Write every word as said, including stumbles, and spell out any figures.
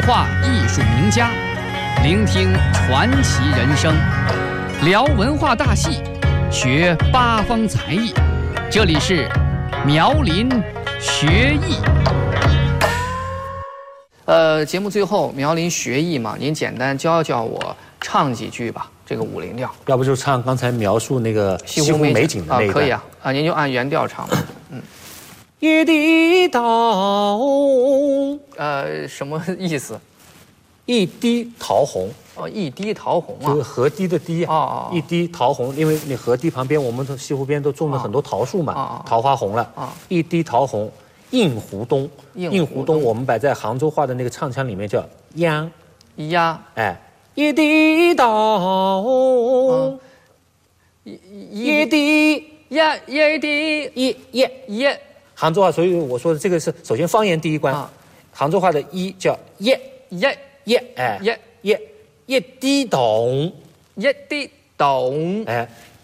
话艺术名家，聆听传奇人生，聊文化大戏，学八方才艺。这里是苗林学艺。呃，节目最后苗林学艺嘛，您简单教教我唱几句吧。这个五零调， 要不就唱刚才描述那个西湖美景的那一段， 啊，可以啊，啊，您就按原调唱吧。嗯， 一滴桃， 呃，什么意思？ 一滴桃红。 哦，一滴桃红啊， 就是河堤的堤啊。 哦哦， 一滴桃红，因为那河堤旁边，我们的西湖边都种了很多桃树嘛， 哦、 桃花红了。 啊、哦， 一滴桃红，映湖东。 映湖东，我们摆在杭州话的那个唱腔里面叫央呀， 哎。一滴桃， 嗯、 一一滴呀，一滴一耶耶。 杭州话，所以我说的这个是首先方言第一关。啊、杭州话的一叫耶耶耶，哎耶耶一滴懂， 一滴懂， 哎，